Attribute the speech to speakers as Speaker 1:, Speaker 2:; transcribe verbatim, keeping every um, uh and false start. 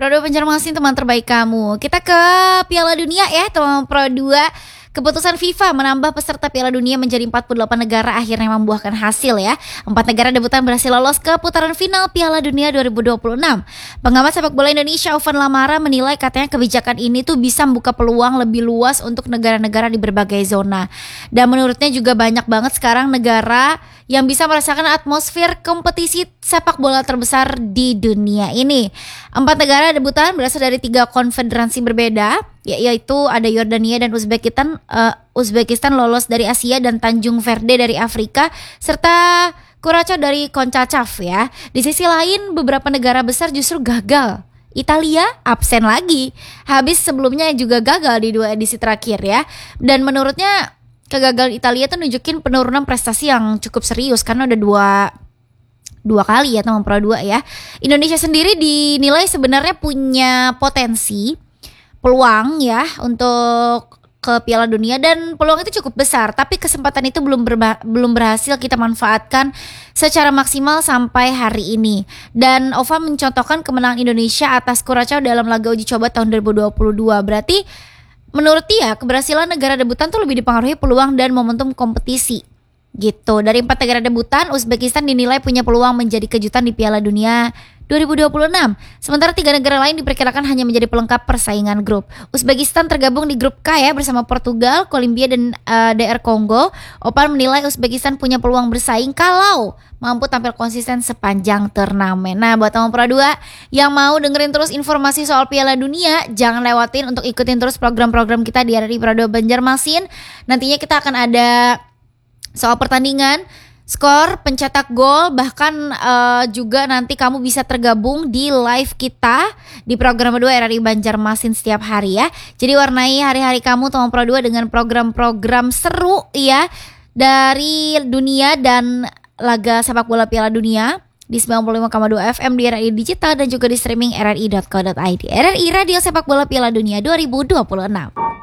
Speaker 1: Pro dua Banjarmasin, teman terbaik kamu. Kita ke Piala Dunia ya, teman Pro dua. Keputusan FIFA menambah peserta Piala Dunia menjadi empat puluh delapan negara akhirnya membuahkan hasil ya. Empat negara debutan berhasil lolos ke putaran final Piala Dunia dua ribu dua puluh enam. Pengamat sepak bola Indonesia Ovan Lamara menilai katanya kebijakan ini tuh bisa membuka peluang lebih luas untuk negara-negara di berbagai zona. Dan menurutnya juga banyak banget sekarang negara yang bisa merasakan atmosfer kompetisi sepak bola terbesar di dunia ini. Empat negara debutan berasal dari tiga konfederasi berbeda, yaitu ada Yordania dan Uzbekistan. Uh, Uzbekistan lolos dari Asia dan Tanjung Verde dari Afrika, serta Curacao dari CONCACAF ya. Di sisi lain, beberapa negara besar justru gagal. Italia absen lagi, habis sebelumnya juga gagal di dua edisi terakhir ya. Dan menurutnya kegagalan Italia tuh nunjukin penurunan prestasi yang cukup serius karena udah dua dua kali ya teman Pro dua ya. Indonesia sendiri dinilai sebenarnya punya potensi, peluang ya untuk ke Piala Dunia dan peluang itu cukup besar, tapi kesempatan itu belum berba- belum berhasil kita manfaatkan secara maksimal sampai hari ini. Dan Ova mencontohkan kemenangan Indonesia atas Curacao dalam laga uji coba tahun dua ribu dua puluh dua. Berarti menurut dia keberhasilan negara debutan tuh lebih dipengaruhi peluang dan momentum kompetisi. Gitu. Dari empat negara debutan, Uzbekistan dinilai punya peluang menjadi kejutan di Piala Dunia dua ribu dua puluh enam. Sementara tiga negara lain diperkirakan hanya menjadi pelengkap persaingan grup. Uzbekistan tergabung di grup K ya bersama Portugal, Kolombia dan uh, D R Kongo. Opan menilai Uzbekistan punya peluang bersaing kalau mampu tampil konsisten sepanjang turnamen. Nah, buat teman Pro dua yang mau dengerin terus informasi soal Piala Dunia, jangan lewatin untuk ikutin terus program-program kita di R R I Pro dua Banjarmasin. Nantinya kita akan ada soal pertandingan, skor, pencetak gol, bahkan uh, juga nanti kamu bisa tergabung di live kita di program dua R R I Banjarmasin setiap hari ya. Jadi warnai hari-hari kamu teman Pro dua dengan program-program seru ya dari dunia dan laga sepak bola Piala Dunia di sembilan puluh lima koma dua F M di R R I Digital dan juga di streaming r r i dot co dot i d. R R I Radio Sepak Bola Piala Dunia dua ribu dua puluh enam.